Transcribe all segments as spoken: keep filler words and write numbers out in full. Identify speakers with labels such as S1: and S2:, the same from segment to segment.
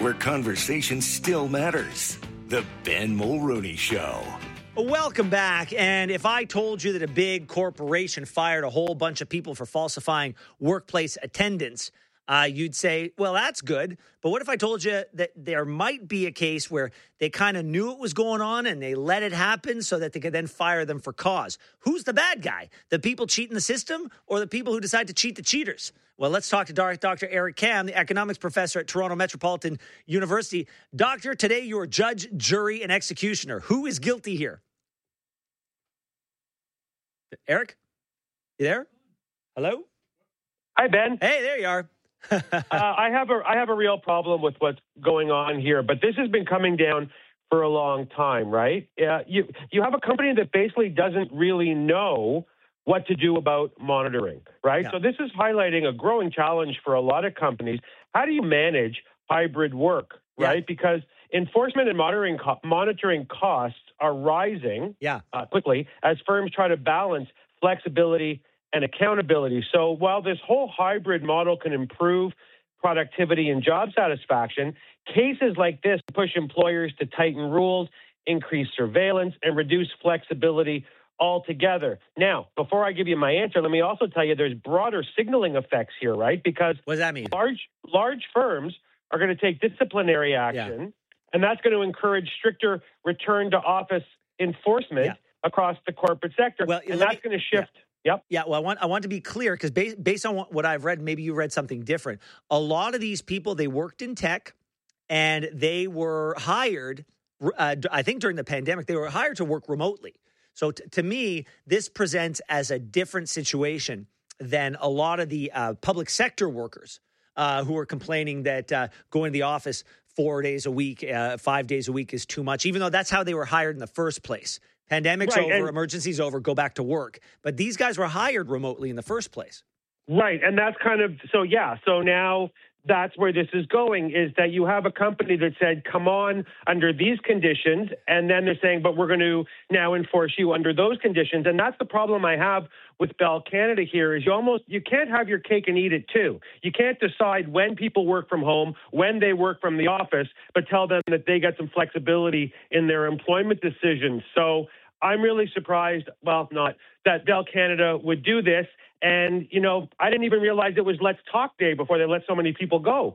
S1: where conversation still matters. The Ben Mulroney Show.
S2: Welcome back. And if I told you that a big corporation fired a whole bunch of people for falsifying workplace attendance, uh, you'd say, well, that's good. But what if I told you that there might be a case where they kind of knew it was going on and they let it happen so that they could then fire them for cause? Who's the bad guy? The people cheating the system or the people who decide to cheat the cheaters? Well, let's talk to Doctor Eric Kam, the economics professor at Toronto Metropolitan University. Doctor, today you are judge, jury, and executioner. Who is guilty here? Eric? You there? Hello?
S3: Hi, Ben.
S2: Hey, there you are.
S3: uh, I have a I have a real problem with what's going on here, but this has been coming down for a long time, right? Uh, you you have a company that basically doesn't really know what to do about monitoring, right?
S2: Yeah.
S3: So this is highlighting a growing challenge for a lot of companies. How do you manage hybrid work, right?
S2: Yeah.
S3: Because enforcement and monitoring co- monitoring costs are rising
S2: Yeah.
S3: uh, quickly as firms try to balance flexibility and accountability. So while this whole hybrid model can improve productivity and job satisfaction, cases like this push employers to tighten rules, increase surveillance, and reduce flexibility altogether. Now, before I give you my answer, let me also tell you there's broader signaling effects here, right? Because
S2: What does that mean?
S3: large large firms are going to take disciplinary action,
S2: Yeah.
S3: and that's going to encourage stricter return to office enforcement
S2: Yeah.
S3: across the corporate sector.
S2: Well,
S3: and
S2: let
S3: that's
S2: me-
S3: going to shift. Yep.
S2: Yeah, well, I want I want to be clear because based, based on what, what I've read, maybe you read something different. A lot of these people, they worked in tech and they were hired, uh, I think during the pandemic, they were hired to work remotely. So t- to me, this presents as a different situation than a lot of the uh, public sector workers uh, who are complaining that uh, going to the office four days a week, uh, five days a week is too much, even though that's how they were hired in the first place. Pandemic's
S3: Right,
S2: over,
S3: and-
S2: emergency's over, go back to work. But these guys were hired remotely in the first place.
S3: Right. And that's kind of so, yeah. So now that's where this is going is that you have a company that said, come on under these conditions. And then they're saying, but we're going to now enforce you under those conditions. And that's the problem I have with Bell Canada here is you almost you can't have your cake and eat it too. You can't decide when people work from home, when they work from the office, but tell them that they get some flexibility in their employment decisions. So I'm really surprised, well, not that Bell Canada would do this. And, you know, I didn't even realize it was Let's Talk Day before they let so many people go.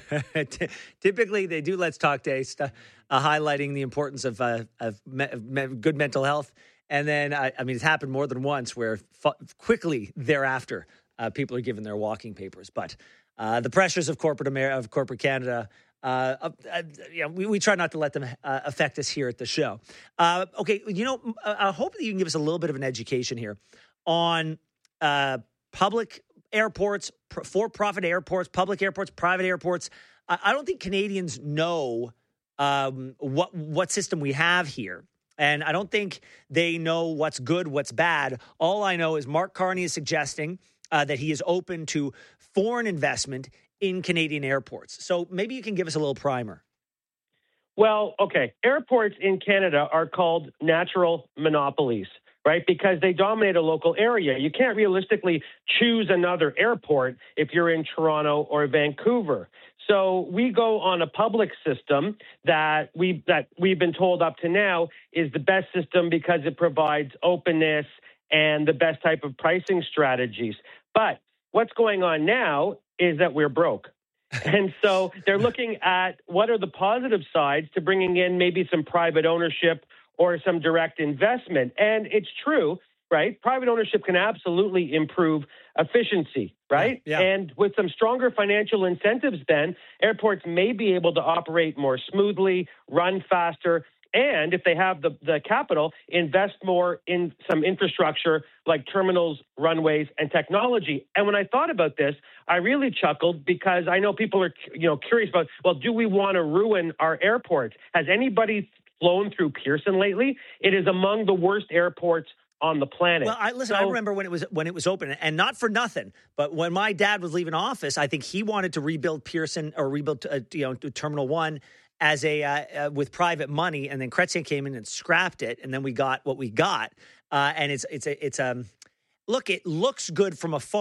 S2: Typically, they do Let's Talk Day, st- uh, highlighting the importance of, uh, of me- me- good mental health. And then, I, I mean, it's happened more than once where f- quickly thereafter, uh, people are given their walking papers. But uh, the pressures of corporate America, of corporate Canada, uh, uh, uh, yeah, we, we try not to let them uh, affect us here at the show. Uh, okay, you know, I hope that you can give us a little bit of an education here on uh, public airports, pr- for-profit airports, public airports, private airports. I, I don't think Canadians know um, what what system we have here. And I don't think they know what's good, what's bad. All I know is Mark Carney is suggesting uh, that he is open to foreign investment in Canadian airports. So maybe you can give us a little primer.
S3: Well, okay. Airports in Canada are called natural monopolies, right? Because they dominate a local area. You can't realistically choose another airport if you're in Toronto or Vancouver. So we go on a public system that we that we've been told up to now is the best system because it provides openness and the best type of pricing strategies. But what's going on now is that we're broke. And so they're looking at what are the positive sides to bringing in maybe some private ownership or some direct investment. And it's true, right? Private ownership can absolutely improve efficiency, right?
S2: Yeah, yeah.
S3: And with some stronger financial incentives, then airports may be able to operate more smoothly, run faster, and if they have the, the capital, invest more in some infrastructure like terminals, runways, and technology. And when I thought about this, I really chuckled because I know people are, you know, curious about, well, do we want to ruin our airports? Has anybody flown through Pearson lately? It is among the worst airports on the planet.
S2: Well, I, listen,
S3: so,
S2: I remember when it was when it was open, and not for nothing, but when my dad was leaving office, I think he wanted to rebuild Pearson or rebuild, uh, you know, Terminal One as a uh, uh, with private money, and then Chrétien came in and scrapped it, and then we got what we got, uh, and it's it's a it's um look, it looks good from afar.